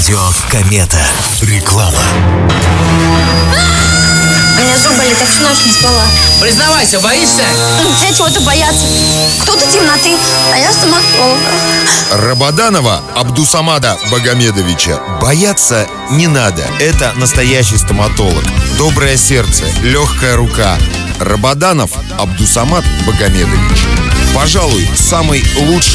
Радио Комета. Реклама. У меня зубы болит, я всю ночь не спала. Признавайся, боишься? Все чего-то боятся. Кто-то темноты, а я стоматолога. Рабаданова Абдусамада Багамедовича бояться не надо. Это настоящий стоматолог. Доброе сердце, легкая рука. Рабаданов Абдусамад Багамедович. Пожалуй, самый лучший